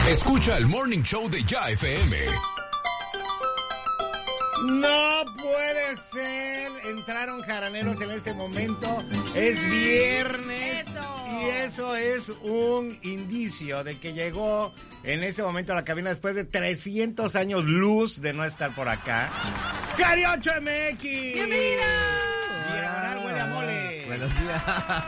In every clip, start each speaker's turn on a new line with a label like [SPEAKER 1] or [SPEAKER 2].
[SPEAKER 1] Escucha el Morning Show de Ya FM.
[SPEAKER 2] No puede ser. Entraron jaraneros en ese momento. Es viernes. Y eso es un indicio de que llegó en ese momento a la cabina después de 300 años luz de no estar por acá. ¡Cariocho MX!
[SPEAKER 3] ¡Bienvenido!
[SPEAKER 2] Diagonal huele a mole.
[SPEAKER 4] Buenos días.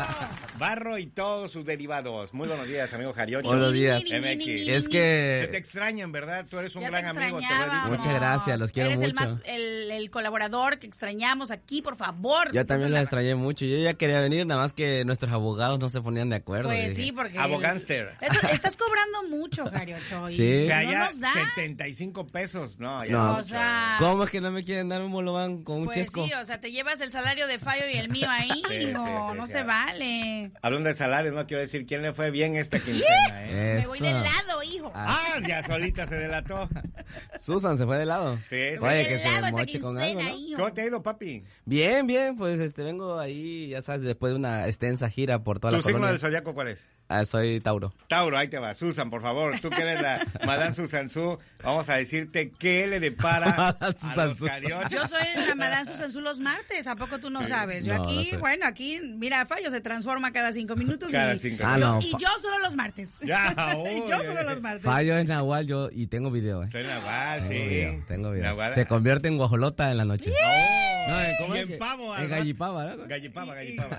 [SPEAKER 2] Barro y todos sus derivados. Muy buenos días, amigo Jariocho.
[SPEAKER 4] Buenos días.
[SPEAKER 2] MX.
[SPEAKER 4] Es
[SPEAKER 2] Se
[SPEAKER 4] que...
[SPEAKER 2] te extrañan, ¿verdad? Tú eres un
[SPEAKER 3] Ya
[SPEAKER 2] gran
[SPEAKER 3] te
[SPEAKER 2] amigo. Te lo he
[SPEAKER 3] extrañábamos.
[SPEAKER 2] dicho.
[SPEAKER 4] Muchas gracias, los quiero
[SPEAKER 3] Eres
[SPEAKER 4] mucho.
[SPEAKER 3] el colaborador que extrañamos aquí, por favor.
[SPEAKER 4] Yo también la extrañé mucho. Yo ya quería venir, nada más que nuestros abogados no se ponían de acuerdo.
[SPEAKER 3] Pues
[SPEAKER 4] dije.
[SPEAKER 3] sí, porque...
[SPEAKER 2] Abogánster.
[SPEAKER 3] Estás cobrando mucho, Jariocho. y
[SPEAKER 4] Sí.
[SPEAKER 2] O sea,
[SPEAKER 3] no
[SPEAKER 2] ya
[SPEAKER 3] nos da.
[SPEAKER 2] 75 pesos. No, ya
[SPEAKER 4] No.
[SPEAKER 3] O sea...
[SPEAKER 4] ¿Cómo es que no me quieren dar un bolobán con un
[SPEAKER 3] Pues
[SPEAKER 4] chesco?
[SPEAKER 3] sí, o sea, te llevas el salario de Fallo y el mío ahí.
[SPEAKER 2] Sí,
[SPEAKER 3] no,
[SPEAKER 2] sí,
[SPEAKER 3] no
[SPEAKER 2] sí.
[SPEAKER 3] se vale.
[SPEAKER 2] Hablando de salarios, no quiero decir quién le fue bien esta quincena, ¿eh?
[SPEAKER 3] Me voy de lado, hijo.
[SPEAKER 2] Ah, ya solita se delató.
[SPEAKER 4] Susan se fue de lado.
[SPEAKER 2] Sí, sí.
[SPEAKER 4] Oye,
[SPEAKER 3] De
[SPEAKER 4] que
[SPEAKER 3] lado
[SPEAKER 4] se
[SPEAKER 3] esta
[SPEAKER 4] moche con algo,
[SPEAKER 3] quincena,
[SPEAKER 4] ¿no?
[SPEAKER 3] hijo.
[SPEAKER 2] ¿Cómo te ha ido, papi?
[SPEAKER 4] Bien, bien, pues vengo ahí, ya sabes, después de una extensa gira por toda
[SPEAKER 2] ¿Tu
[SPEAKER 4] la
[SPEAKER 2] signo
[SPEAKER 4] colonia.
[SPEAKER 2] del zodiaco cuál es?
[SPEAKER 4] Soy Tauro.
[SPEAKER 2] Tauro, ahí te va. Susan, por favor, tú que eres la Madame Susan Su, vamos a decirte qué le depara
[SPEAKER 4] Madame
[SPEAKER 2] a
[SPEAKER 4] Susan
[SPEAKER 2] los
[SPEAKER 4] Su.
[SPEAKER 2] cariochos.
[SPEAKER 3] Yo soy la Madame Susan Su los martes, ¿a poco tú no sabes? Yo
[SPEAKER 4] No,
[SPEAKER 3] aquí,
[SPEAKER 4] no sé.
[SPEAKER 3] bueno, aquí, mira, Fallo se transforma cada 5 minutos.
[SPEAKER 2] Cada
[SPEAKER 3] y,
[SPEAKER 2] 5
[SPEAKER 4] Ah,
[SPEAKER 3] yo,
[SPEAKER 4] no.
[SPEAKER 3] y yo solo los martes.
[SPEAKER 2] Ya,
[SPEAKER 3] Y yo solo los martes.
[SPEAKER 4] Fallo es Nahual, yo, y tengo video,
[SPEAKER 2] Soy Naval, sí.
[SPEAKER 4] Tengo video.
[SPEAKER 2] Naval.
[SPEAKER 4] Se convierte en guajolota en la noche.
[SPEAKER 2] No,
[SPEAKER 4] ¿cómo
[SPEAKER 2] y
[SPEAKER 4] es que-
[SPEAKER 2] en pavo.
[SPEAKER 4] En gallipava, ¿no?
[SPEAKER 2] Gallipava.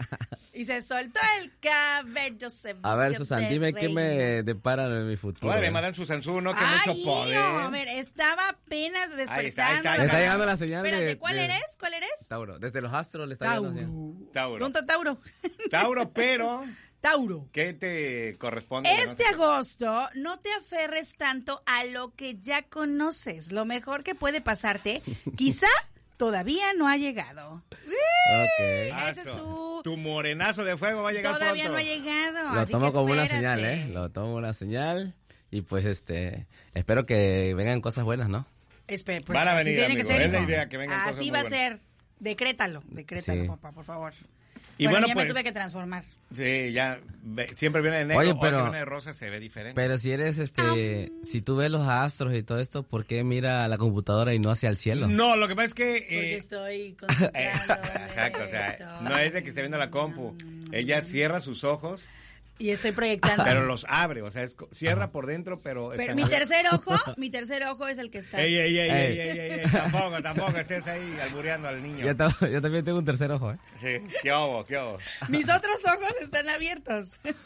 [SPEAKER 3] Y se soltó el cabello, se
[SPEAKER 4] A ver,
[SPEAKER 3] vistió
[SPEAKER 4] Susan,
[SPEAKER 3] de
[SPEAKER 4] dime qué me
[SPEAKER 3] reina.
[SPEAKER 4] depara en mi futuro.
[SPEAKER 2] Órale, Madame Susan Su, no, que
[SPEAKER 3] Ay,
[SPEAKER 2] mucho poder.
[SPEAKER 3] hijo, a ver, estaba apenas despertando.
[SPEAKER 2] Ahí está.
[SPEAKER 4] Le está llegando la señal
[SPEAKER 3] Espérate,
[SPEAKER 4] de...
[SPEAKER 3] ¿cuál
[SPEAKER 4] de-
[SPEAKER 3] eres? ¿Cuál eres?
[SPEAKER 4] Tauro. Desde los astros le está llegando la señal.
[SPEAKER 2] Tauro.
[SPEAKER 3] ¿Dónde está Tauro?
[SPEAKER 2] Tauro, pero,
[SPEAKER 3] Tauro.
[SPEAKER 2] ¿qué te corresponde?
[SPEAKER 3] Este agosto no te aferres tanto a lo que ya conoces. Lo mejor que puede pasarte, quizá todavía no ha llegado.
[SPEAKER 4] Ok.
[SPEAKER 3] Ese es tu...
[SPEAKER 2] Tu morenazo de fuego va a llegar
[SPEAKER 3] Todavía
[SPEAKER 2] pronto.
[SPEAKER 3] no ha llegado.
[SPEAKER 4] Lo
[SPEAKER 3] así
[SPEAKER 4] tomo
[SPEAKER 3] que
[SPEAKER 4] como una
[SPEAKER 3] espérate.
[SPEAKER 4] señal, ¿eh? Lo tomo como una señal. Y pues, espero que vengan cosas buenas, ¿no?
[SPEAKER 3] Pues,
[SPEAKER 2] Van a
[SPEAKER 3] así
[SPEAKER 2] venir,
[SPEAKER 3] tiene
[SPEAKER 2] amigo.
[SPEAKER 3] que ser,
[SPEAKER 2] Es la
[SPEAKER 3] hijo.
[SPEAKER 2] idea, que vengan cosas
[SPEAKER 3] Así
[SPEAKER 2] muy
[SPEAKER 3] va a
[SPEAKER 2] buenas.
[SPEAKER 3] ser. Decrétalo,
[SPEAKER 4] Sí.
[SPEAKER 3] papá, por favor.
[SPEAKER 2] Y
[SPEAKER 3] bueno,
[SPEAKER 2] bueno,
[SPEAKER 3] ya
[SPEAKER 2] pues,
[SPEAKER 3] me tuve que transformar.
[SPEAKER 2] sí, ya, siempre viene de negro,
[SPEAKER 4] Oye,
[SPEAKER 2] hoy
[SPEAKER 4] pero-
[SPEAKER 2] que viene de rosa, se ve diferente.
[SPEAKER 4] Pero si eres, si tú ves los astros y todo esto, ¿por qué mira a la computadora y no hacia el cielo?
[SPEAKER 2] No, lo que pasa es que...
[SPEAKER 3] Porque estoy
[SPEAKER 2] exacto, o sea, no es de que esté viendo la compu. Ella cierra sus ojos,
[SPEAKER 3] Y estoy proyectando.
[SPEAKER 2] pero los abre, o sea, cierra por dentro, pero...
[SPEAKER 3] Pero
[SPEAKER 2] está
[SPEAKER 3] mi
[SPEAKER 2] abierto.
[SPEAKER 3] tercer ojo es el que está.
[SPEAKER 2] Ey, tampoco estés ahí albureando al niño.
[SPEAKER 4] Yo también tengo un tercer ojo, ¿eh?
[SPEAKER 2] Sí, qué obo.
[SPEAKER 3] Mis otros ojos están abiertos.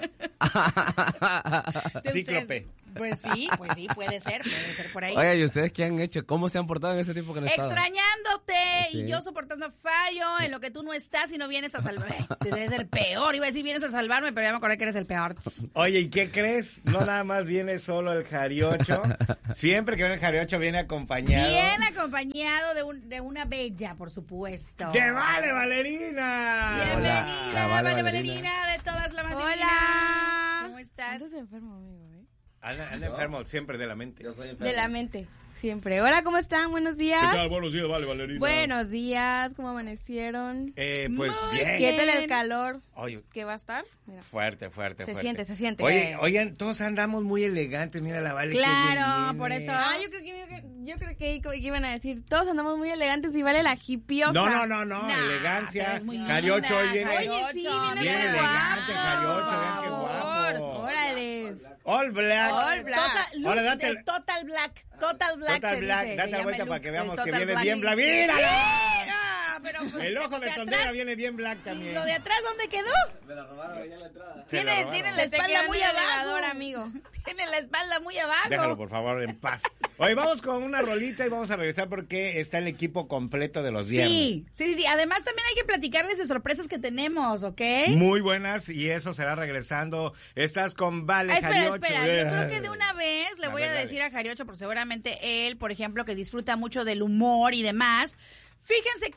[SPEAKER 3] De
[SPEAKER 2] Cíclope.
[SPEAKER 3] usted. Pues sí, puede ser por ahí.
[SPEAKER 4] Oye, ¿y ustedes qué han hecho? ¿Cómo se han portado en este tiempo que no he estado?
[SPEAKER 3] Extrañándote
[SPEAKER 4] Sí.
[SPEAKER 3] y yo soportando Fallo en lo que tú no estás y no vienes a salvarme. Te debes ser peor. Iba a decir vienes a salvarme, pero ya me acordé que eres el peor.
[SPEAKER 2] Oye, ¿y qué crees? No nada más viene solo el jariocho. Siempre que viene el jariocho viene acompañado.
[SPEAKER 3] Bien acompañado de una bella, por supuesto.
[SPEAKER 2] ¡De Vale Valerina!
[SPEAKER 3] Bienvenida,
[SPEAKER 4] Hola, Vale
[SPEAKER 3] Vale
[SPEAKER 4] Valerina.
[SPEAKER 3] Valerina, de todas las más
[SPEAKER 5] Hola.
[SPEAKER 3] divinas. ¿Cómo estás?
[SPEAKER 5] Andas enfermo, amigo, ¿eh?
[SPEAKER 2] Anda enfermo siempre de la mente.
[SPEAKER 4] Yo soy
[SPEAKER 5] De la mente, siempre. Hola, ¿cómo están? Buenos días.
[SPEAKER 2] Buenos días, Vale Valerina.
[SPEAKER 5] Buenos días, ¿cómo amanecieron?
[SPEAKER 2] Pues
[SPEAKER 3] Muy
[SPEAKER 2] bien.
[SPEAKER 5] ¿Qué tal el calor
[SPEAKER 2] Oye,
[SPEAKER 5] que va a estar? Mira.
[SPEAKER 2] fuerte.
[SPEAKER 5] Se siente.
[SPEAKER 2] Oigan, todos andamos muy elegantes. Mira la Vale.
[SPEAKER 3] Claro,
[SPEAKER 2] qué bien
[SPEAKER 3] por
[SPEAKER 2] viene.
[SPEAKER 3] eso.
[SPEAKER 5] Yo creo que iban a decir, todos andamos muy elegantes y vale la hipiosa.
[SPEAKER 2] No.
[SPEAKER 3] Nah,
[SPEAKER 2] Elegancia.
[SPEAKER 3] pero es muy
[SPEAKER 2] Jariocho
[SPEAKER 3] linda,
[SPEAKER 2] hoy viene.
[SPEAKER 5] Oye, sí, viene
[SPEAKER 2] Bien
[SPEAKER 5] muy
[SPEAKER 2] elegante,
[SPEAKER 5] guapo.
[SPEAKER 2] Jariocho. Vean qué guapo.
[SPEAKER 5] Órale.
[SPEAKER 2] All black.
[SPEAKER 5] All black.
[SPEAKER 2] Ahora date el-
[SPEAKER 3] Total Black. Total Black
[SPEAKER 2] Total
[SPEAKER 3] se
[SPEAKER 2] Black,
[SPEAKER 3] dice.
[SPEAKER 2] date
[SPEAKER 3] se
[SPEAKER 2] la
[SPEAKER 3] llama
[SPEAKER 2] vuelta
[SPEAKER 3] el
[SPEAKER 2] para
[SPEAKER 3] look
[SPEAKER 2] que
[SPEAKER 3] de
[SPEAKER 2] veamos que
[SPEAKER 3] Total
[SPEAKER 2] vienes
[SPEAKER 3] Black.
[SPEAKER 2] bien black. ¡Míralo!
[SPEAKER 3] ¡Mira! Pero pues,
[SPEAKER 2] El ojo de
[SPEAKER 3] atrás,
[SPEAKER 2] tondera viene bien black también.
[SPEAKER 3] ¿Lo de atrás dónde quedó?
[SPEAKER 4] Me la robaron allá en la entrada.
[SPEAKER 2] Se la
[SPEAKER 3] Tiene
[SPEAKER 2] robaron.
[SPEAKER 3] la
[SPEAKER 5] Se te
[SPEAKER 3] espalda
[SPEAKER 5] quedó
[SPEAKER 3] muy
[SPEAKER 5] en el
[SPEAKER 3] abajo.
[SPEAKER 5] elevador, amigo.
[SPEAKER 3] Tiene la espalda muy abajo.
[SPEAKER 2] Déjalo, por favor, en paz. Hoy vamos con una rolita y vamos a regresar porque está el equipo completo de los viernes.
[SPEAKER 3] Sí. Además, también hay que platicarles de sorpresas que tenemos, ¿ok?
[SPEAKER 2] Muy buenas y eso será regresando. Estás con Vale
[SPEAKER 3] Espera.
[SPEAKER 2] Jariocho.
[SPEAKER 3] Yo creo que de una vez le
[SPEAKER 2] A
[SPEAKER 3] voy
[SPEAKER 2] ver,
[SPEAKER 3] a
[SPEAKER 2] dale.
[SPEAKER 3] decir a Jariocho, porque seguramente él, por ejemplo, que disfruta mucho del humor y demás. Fíjense que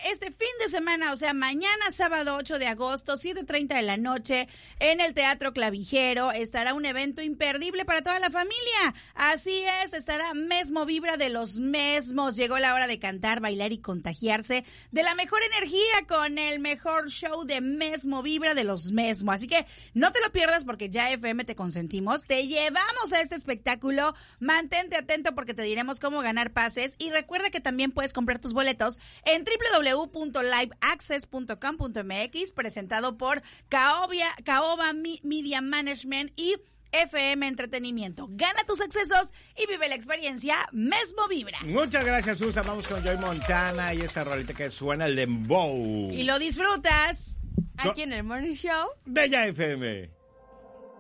[SPEAKER 3] este fin de semana, o sea, mañana sábado 8 de agosto, 7:30 de la noche, en el Teatro Clavijero, estará un evento imperdible para toda la familia. Así es, estará Mesmo Vibra de los Mesmos. Llegó la hora de cantar, bailar y contagiarse de la mejor energía con el mejor show de Mesmo Vibra de los Mesmos. Así que no te lo pierdas porque ya FM te consentimos. Te llevamos a este espectáculo. Mantente atento porque te diremos cómo ganar pases. Y recuerda que también puedes comprar tus boletos en www.liveaccess.com.mx, presentado por Caoba Media Management y FM Entretenimiento. Gana tus accesos y vive la experiencia Mesmo Vibra.
[SPEAKER 2] Muchas gracias, Susa. Vamos con Joy Montana y esa rolita que suena el dembow.
[SPEAKER 3] Y lo disfrutas
[SPEAKER 5] aquí en el Morning Show
[SPEAKER 2] de Ya FM.